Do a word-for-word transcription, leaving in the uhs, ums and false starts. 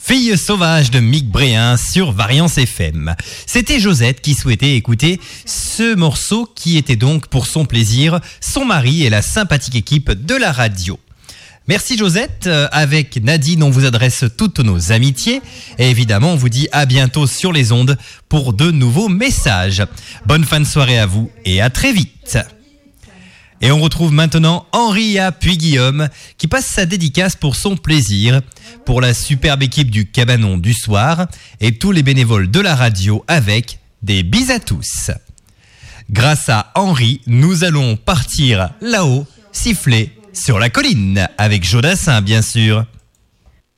Fille sauvage de Mick Bréhin sur Variance F M. C'était Josette qui souhaitait écouter ce morceau qui était donc pour son plaisir, son mari et la sympathique équipe de la radio. Merci Josette, avec Nadine on vous adresse toutes nos amitiés et évidemment on vous dit à bientôt sur les ondes pour de nouveaux messages. Bonne fin de soirée à vous et à très vite. Et on retrouve maintenant Henria puis Guillaume qui passe sa dédicace pour son plaisir, pour la superbe équipe du Cabanon du soir et tous les bénévoles de la radio avec des bis à tous. Grâce à Henri, nous allons partir là-haut, siffler sur la colline avec Jodassin bien sûr.